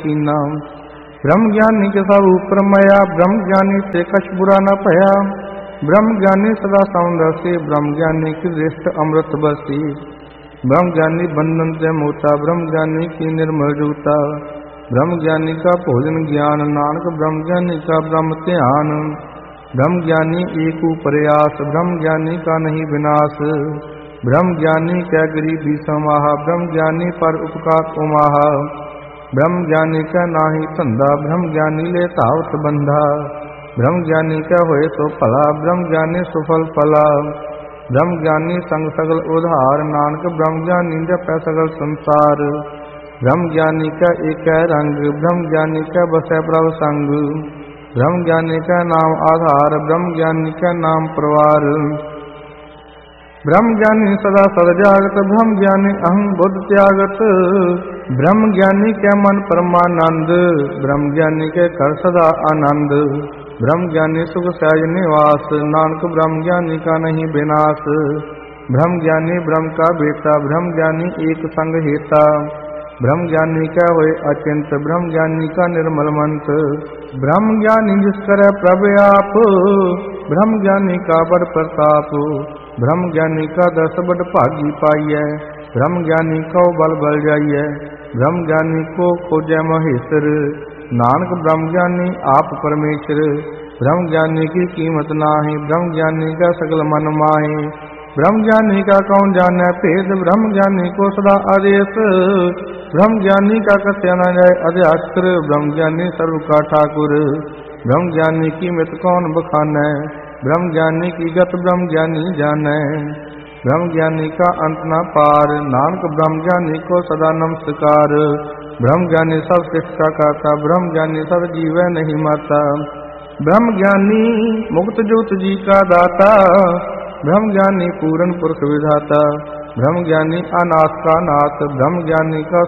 कीना। ब्रह्म ज्ञानी के सब ऊपर मया, ब्रह्म ज्ञानी से कछ बुरा न भया। ब्रह्म ज्ञानी सदा समरसे, ब्रह्म ज्ञानी की दृष्ट अमृत बसी। ब्रह्म ज्ञानी बंधन से मोता, ब्रह्म ज्ञानी की निर्मल जूता। ब्रह्म ज्ञानी का भोजन ज्ञान, नानक ब्रह्म ज्ञानी का ब्रह्म ध्यान। ब्रह्म ज्ञानी एक प्रयास, ब्रह्म ज्ञानी का नहीं विनाश। ब्रह्म ज्ञानी क्या गरीबी समाहा, ब्रह्म ज्ञानी पर उपकार उमाहा। ब्रह्म ज्ञानी का नाही धंधा, ब्रह्म ज्ञानी ले तावत बंधा। ब्रह्म ज्ञानी का होए तो भला, ब्रह्म ज्ञानी सुफल फला। ब्रह्म ज्ञानी संग सगल उधार, नानक ब्रह्म ज्ञानी जपै सगल संसार। ब्रह्म ज्ञानी का एक है रंग, ब्रह्म ज्ञानी का बसै प्रभ संग। ब्रह्म ज्ञानी का नाम आधार, ब्रह्म ज्ञानी का नाम परवार। ब्रह्म ज्ञानी सदा सदजागत, ब्रह्म ज्ञानी अहं बुद्ध त्यागत। ब्रह्म ज्ञानी के मन परमानंद, ब्रह्म ज्ञानी के कर सदा आनंद। ब्रह्म ज्ञानी सुख सहज निवास, नानक ब्रह्म ज्ञानी का नहीं विनाश। ब्रह्म ज्ञानी ब्रह्म का बेटा, ब्रह्म ज्ञानी एक संग हेता। ब्रह्म ज्ञानी का होए अचिंत, ब्रह्म ज्ञानी का निर्मल मंत। ब्रह्म ज्ञानी जिस करे प्रभ आप, ब्रह्म ज्ञानी का बड़ प्रताप। ब्रह्म ज्ञानी का दस बड़ भागी पाइय, ब्रह्म ज्ञानी को बल बल जाइय। ब्रह्म ज्ञानी को खोजै महेश्वर, नानक ब्रह्म ज्ञानी आप परमेश्वर। ब्रह्म ज्ञानी की कीमत नाहि, ब्रह्म ज्ञानी का सकल मन माहि। ब्रह्म ज्ञानी का कौन जाने भेद, ब्रह्म ज्ञानी को सदा आदेश। ब्रह्म ज्ञानी का कथ्य न जाय अध्यास्त्र, ब्रह्म ज्ञानी सर्व का ठाकुर। ब्रह्म ज्ञानी की मित कौन बखानै, ब्रह्म ज्ञानी की गत ब्रह्म ज्ञानी जानै। ब्रह्म ज्ञानी का अंत न पार, नानक ब्रह्म ज्ञानी को सदा नमस्कार। ब्रह्म ज्ञानी सब शिक्षा करता, ब्रह्म ज्ञानी सब जीवै नहीं मरता। ब्रह्म ज्ञानी मुक्त ज्योत जी का दाता, ब्रह्म ज्ञानी पूर्ण पुरुष विधाता। ब्रह्म ज्ञानी अनाथ का नाथ, ब्रह्म ज्ञानी का